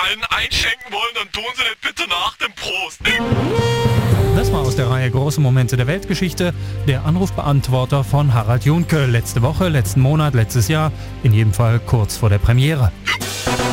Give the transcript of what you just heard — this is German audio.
allen einschenken wollen, dann tun sie das bitte nach dem Prost. Das war aus der Reihe Große Momente der Weltgeschichte, der Anrufbeantworter von Harald Junke. Letzte Woche, letzten Monat, letztes Jahr, in jedem Fall kurz vor der Premiere.